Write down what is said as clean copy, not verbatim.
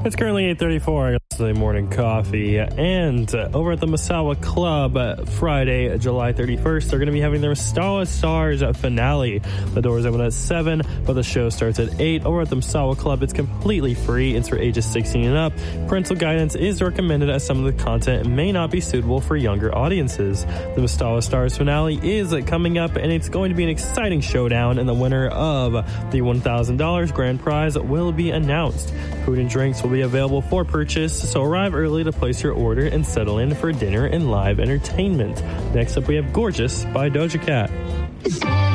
It's currently 8:34. I got Sunday morning coffee. And over at the Masawa Club, Friday, July 31st, they're going to be having their Masawa Stars finale. The doors open at 7, but the show starts at 8. Over at the Masawa Club, it's completely free. It's for ages 16 and up. Parental guidance is recommended as some of the content may not be suitable for younger audiences. The Masawa Stars finale is coming up, and it's going to be an exciting showdown, and the winner of the $1,000 grand prize will be announced. Food and drinks will be available for purchase, so arrive early to place your order and settle in for dinner and live entertainment. Next up, we have Gorgeous by Doja Cat.